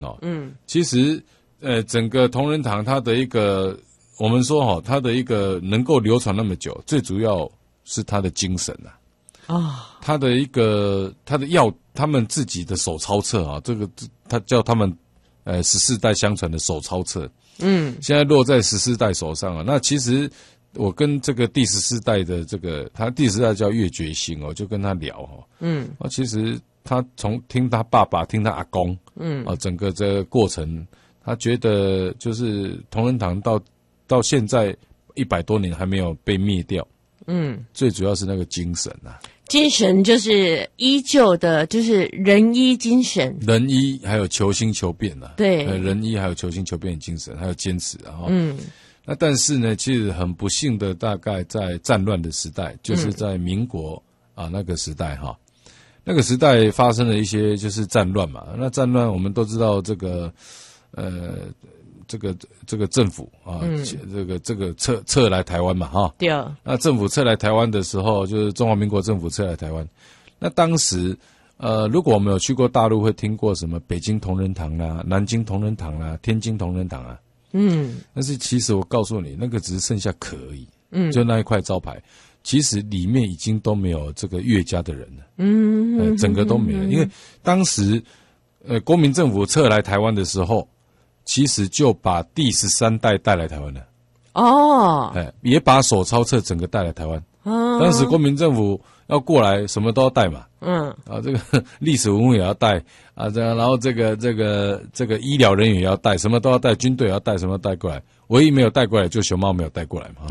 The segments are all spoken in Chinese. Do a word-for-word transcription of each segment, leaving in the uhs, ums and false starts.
哦，嗯，其实呃，整个同仁堂它的一个，我们说哈、哦，它的一个能够流传那么久，最主要是它的精神啊。啊、哦，它的一个它的药，他们自己的手抄册啊，这个他叫他们呃十四代相传的手抄册，嗯，现在落在十四代手上啊。那其实我跟这个第十四代的这个，他第十代叫岳觉兴哦，就跟他聊哈、哦，嗯，啊，其实他从听他爸爸，听他阿公，嗯，啊，整个这个过程，他觉得就是同仁堂到到现在一百多年还没有被灭掉，嗯，最主要是那个精神啊。 精神就是依旧的，就是仁医精神， 仁医还有求新求变啊， 对， 仁医还有求新求变的精神，还有坚持啊，嗯，那但是呢，其实很不幸的，大概在战乱的时代，就是在民国、嗯、啊那个时代哈，那个时代发生了一些就是战乱嘛，那战乱我们都知道这个呃。这个这个政府啊，嗯、这个这个撤撤来台湾嘛，哈， 对。 那政府撤来台湾的时候，就是中华民国政府撤来台湾。那当时，呃，如果我们有去过大陆，会听过什么北京同仁堂啦、南京同仁堂啦、天津同仁堂啊，嗯。但是其实我告诉你，那个只是剩下壳而已，嗯，就那一块招牌，其实里面已经都没有这个岳家的人了，嗯，呃、整个都没了，因为当时，呃，国民政府撤来台湾的时候。其实就把第十三代带来台湾了，哦，哎，也把手抄册整个带来台湾。哦，当时国民政府要过来，什么都要带嘛，嗯，啊，这个历史文物也要带啊，这样，然后这个这个这个医疗人员也要带，什么都要带，军队也要带，什么都带过来。唯一没有带过来，就熊猫没有带过来嘛。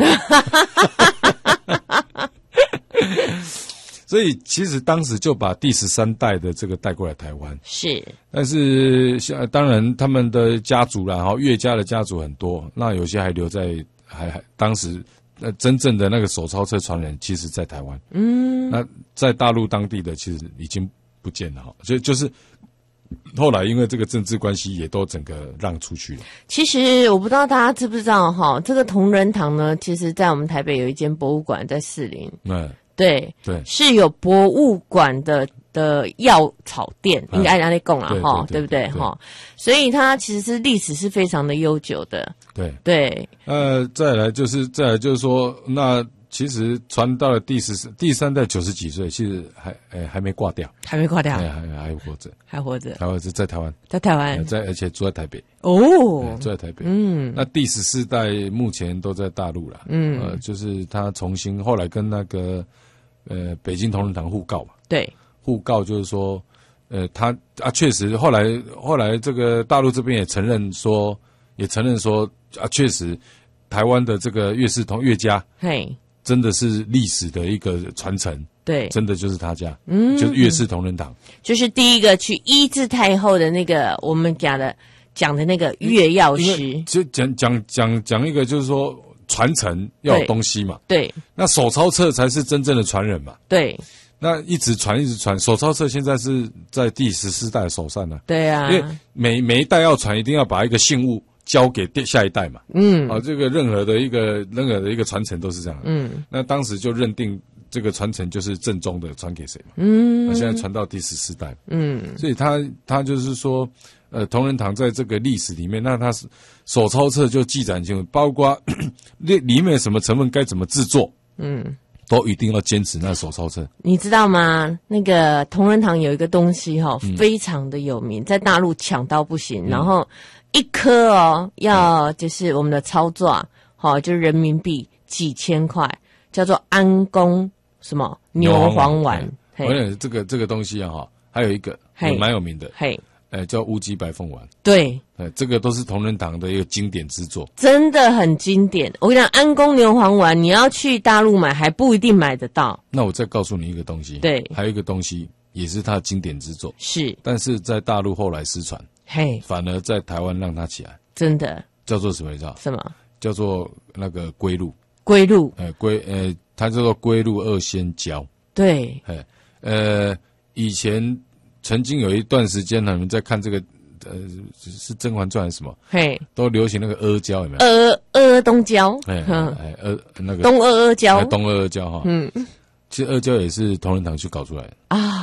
所以其实当时就把第十三代的这个带过来台湾， 是， 但是像当然他们的家族啦，哈，岳家的家族很多，那有些还留在还还当时呃真正的那个手抄册传人，其实在台湾，嗯，那在大陆当地的其实已经不见了哈，所以就是后来因为这个政治关系，也都整个让出去了。 其实我不知道大家知不知道哈，这个同仁堂呢，其实在我们台北有一间博物馆在士林，嗯。对对， 是有博物馆的的药草店，应该按那讲啦哈，对不对哈？所以它其实是历史是非常的悠久的。 对对， 呃，再来就是再来就是说，那其实传到了第十第三代九十几岁，其实还哎还没挂掉， 还没挂掉， 还还还活着， 还活着， 还活着在台湾， 在台湾， 在而且住在台北哦， 住在台北。嗯，那第十四代目前都在大陆了。嗯，呃，就是他重新后来跟那个。呃，北京同仁堂互告嘛， 对， 互告就是说，呃，他啊，确实后来后来这个大陆这边也承认说，也承认说啊，确实台湾的这个岳氏同岳家，嘿，真的是历史的一个传承， 对， 真的就是他家，嗯，就是岳氏同仁堂， 就是第一个去医治太后的那个我们讲的讲的那个岳药师， 就讲讲讲讲一个就是说。传承要有东西嘛， 对， 那手抄册才是真正的传人嘛， 对， 那一直传一直传，手抄册现在是在第十四代手上呢， 对啊， 因为每每一代要传，一定要把一个信物交给下一代嘛，嗯，啊，这个任何的一个任何的一个传承都是这样，嗯，那当时就认定这个传承就是正宗的传给谁嘛，嗯，那现在传到第十四代，嗯，所以他他就是说。呃，同仁堂在这个历史里面，那它是手抄册就记载清楚，包括里里面什么成分该怎么制作，嗯，都一定要坚持那手抄册。 你知道吗？那个同仁堂有一个东西哈、哦嗯，非常的有名，在大陆抢到不行，嗯、然后一颗哦要就是我们的操作，好、哦、就是人民币几千块，叫做安宫什么牛黄丸。 我想这个这个东西啊哈，还有一个也蛮有名的，嘿。哎，叫乌鸡白凤丸， 对， 哎，这个都是同仁堂的一个经典之作， 真的很经典。我跟你讲，安宫牛黄丸，你要去大陆买还不一定买得到。 那我再告诉你一个东西， 对， 还有一个东西也是他的经典之作， 是， 但是在大陆后来失传，嘿，反而在台湾让它起来， 真的， 叫做什么？你知道？ 什么？ 叫做那个龟鹿， 龟鹿， 哎，龟，呃，它叫做龟鹿二仙胶， 对， 哎，呃，以前曾经有一段时间呢，你们在看这个。呃，是《甄嬛传》还是什么？嘿，都流行那个阿胶，有没有？ 阿阿东胶， 哎哎，阿那个东阿阿胶， 东阿阿胶哈。嗯，其实阿胶也是同仁堂去搞出来的啊，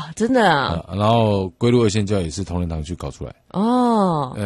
真的啊， 呃然后龟鹿二仙胶也是同仁堂去搞出来。 哦。